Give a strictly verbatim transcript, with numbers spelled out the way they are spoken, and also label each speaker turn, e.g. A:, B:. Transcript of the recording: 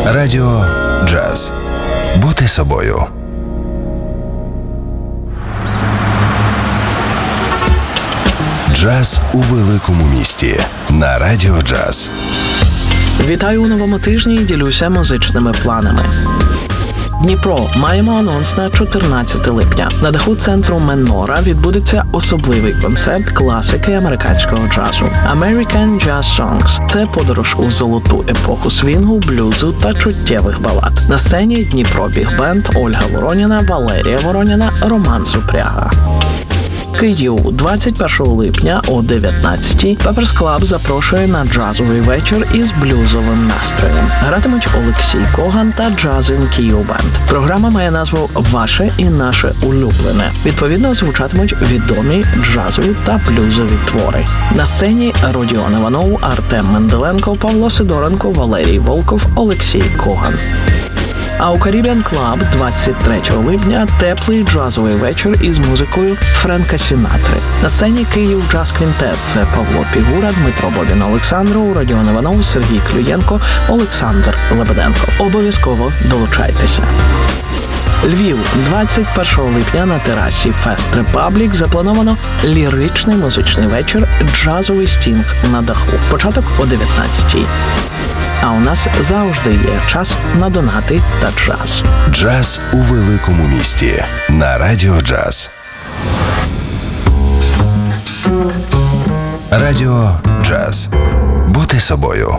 A: Радіо Джаз. Бути собою. Джаз у великому місті на Радіо Джаз.
B: Вітаю у новому тижні і ділюся музичними планами. Дніпро. Маємо анонс на чотирнадцяте липня. На даху центру Менора відбудеться особливий концерт класики американського джазу. American Jazz Songs – це подорож у золоту епоху свінгу, блюзу та чуттєвих балад. На сцені Дніпро Біг-бенд, Ольга Вороніна, Валерія Вороніна, Роман Супряга. Київ. двадцять першого липня о дев'ятнадцятій Peppers Club запрошує на джазовий вечір із блюзовим настроєм. Гратимуть Олексій Коган та Jazz in Kyiv Band. Програма має назву «Ваше і наше улюблене». Відповідно, звучатимуть відомі джазові та блюзові твори. На сцені Родіон Іванов, Артем Менделенко, Павло Сидоренко, Валерій Волков, Олексій Коган. А у Caribbean Club двадцять третього липня теплий джазовий вечір із музикою Френка Сінатри. На сцені Київ Джаз Квінтет – це Павло Пігура, Дмитро Бобін Олександров, Родіон Іванов, Сергій Клюєнко, Олександр Лебеденко. Обов'язково долучайтеся. Львів. двадцять першого липня на терасі Fest Republic заплановано ліричний музичний вечір «Джазовий стінг на даху». Початок о дев'ятнадцятій. А у нас завжди є час на донати та джаз.
A: Джаз у великому місті на Радіо Джаз. Радіо Джаз. Бути собою.